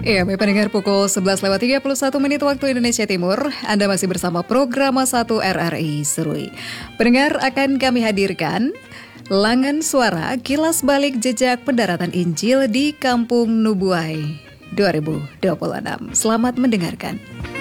Iya, pendengar pukul 11:31 waktu Indonesia Timur. Anda masih bersama program 1 RRI Serui. Pendengar, akan kami hadirkan Langan Suara Kilas Balik Jejak Pendaratan Injil di Kampung Nubuai 2026. Selamat mendengarkan.